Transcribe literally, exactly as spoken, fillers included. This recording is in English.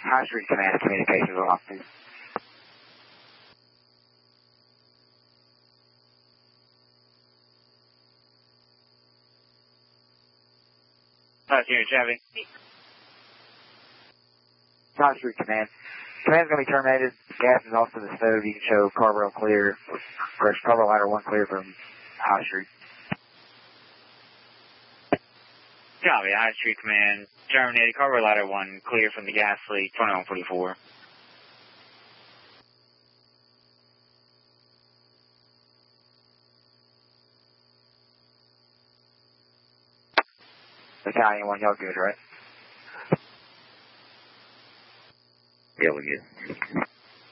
High Street Command, communications off, please. High Street, Chevy. High Street Command. Command's going to be terminated. Gas is off to the stove. You can show carburetor clear. Correction, carburetor ladder one clear from High Street. Copy, High Street Command. Terminated, carburetor ladder one clear from the gas leak, twenty-one forty-four. Battalion one, y'all good, right? Yeah, we're good.